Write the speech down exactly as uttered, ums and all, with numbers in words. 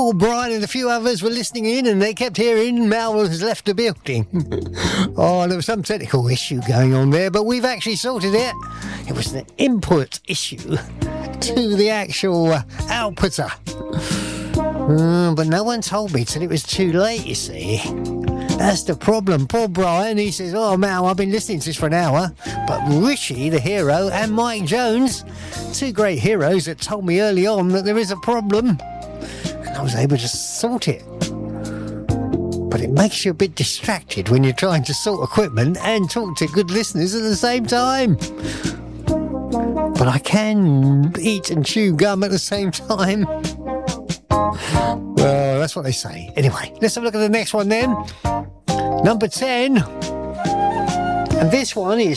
Paul, Brian and a few others were listening in and they kept hearing Mal has left the building. Oh, there was some technical issue going on there, but we've actually sorted it. It was the input issue to the actual uh, outputter. Uh, but no one told me till it was too late, you see. That's the problem. Poor Brian, he says, oh, Mal, I've been listening to this for an hour. But Richie, the hero, and Mike Jones, two great heroes that told me early on that there is a problem. And I was able to sort it. But it makes you a bit distracted when you're trying to sort equipment and talk to good listeners at the same time. But I can eat and chew gum at the same time. Well, that's what they say. Anyway, let's have a look at the next one then. Number ten. And this one is